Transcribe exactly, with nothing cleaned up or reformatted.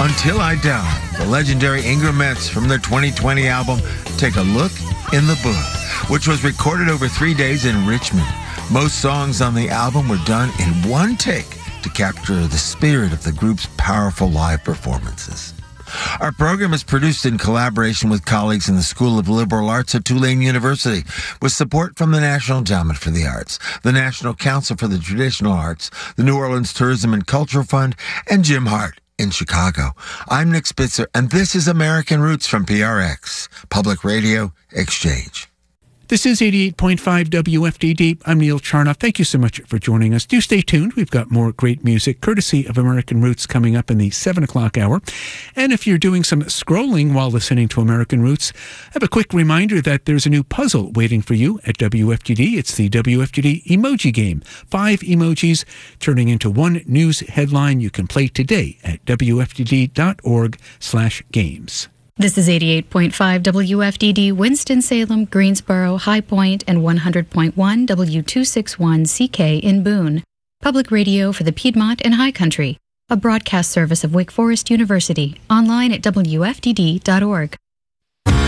Until I Die, the legendary Ingram Mets from their twenty twenty album, Take a Look in the Book, which was recorded over three days in Richmond. Most songs on the album were done in one take to capture the spirit of the group's powerful live performances. Our program is produced in collaboration with colleagues in the School of Liberal Arts at Tulane University, with support from the National Endowment for the Arts, the National Council for the Traditional Arts, the New Orleans Tourism and Cultural Fund, and Jim Hart in Chicago. I'm Nick Spitzer, and this is American Roots from P R X, Public Radio Exchange. This is eighty-eight point five W F D D. I'm Neil Charnoff. Thank you so much for joining us. Do stay tuned. We've got more great music, courtesy of American Roots, coming up in the seven o'clock hour. And if you're doing some scrolling while listening to American Roots, I have a quick reminder that there's a new puzzle waiting for you at W F D D. It's the W F D D emoji game. Five emojis turning into one news headline. You can play today at W F D D dot org slash games. This is eighty-eight point five W F D D, Winston-Salem, Greensboro, High Point, and one hundred point one W two sixty-one C K in Boone. Public radio for the Piedmont and High Country. A broadcast service of Wake Forest University. Online at W F D D dot org.